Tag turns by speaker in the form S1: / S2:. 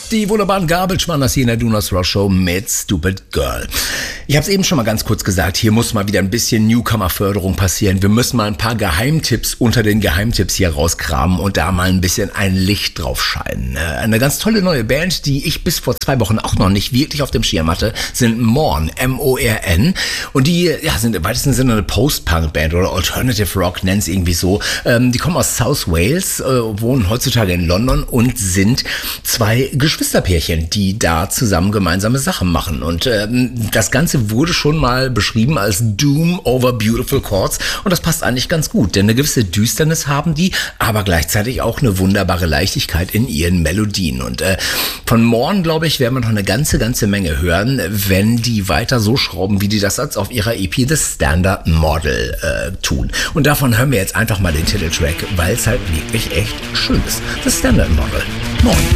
S1: Die wunderbaren Garbage-Manners hier in der Do Not Rush Show mit Stupid Girl. Ich habe es eben schon mal ganz kurz gesagt, hier muss mal wieder ein bisschen Newcomer-Förderung passieren. Wir müssen mal ein paar Geheimtipps unter den Geheimtipps hier rauskramen und da mal ein bisschen ein Licht drauf scheinen. Eine ganz tolle neue Band, die ich bis vor 2 Wochen auch noch nicht wirklich auf dem Schirm hatte, sind Morn, M-O-R-N. Und die sind im weitesten Sinne eine Post-Punk-Band oder Alternative Rock, nennen es irgendwie so. Die kommen aus South Wales, wohnen heutzutage in London und sind 2 Geschwisterpärchen, die da zusammen gemeinsame Sachen machen. Und das Ganze wurde schon mal beschrieben als Doom over Beautiful Chords. Und das passt eigentlich ganz gut, denn eine gewisse Düsternis haben die, aber gleichzeitig auch eine wunderbare Leichtigkeit in ihren Melodien. Und von Morn, glaube ich, werden wir noch eine ganze Menge hören, wenn die weiter so schrauben, wie die das als auf ihrer EP The Standard Model tun. Und davon hören wir jetzt einfach mal den Titeltrack, weil es halt wirklich echt schön ist. The Standard Model. Morn.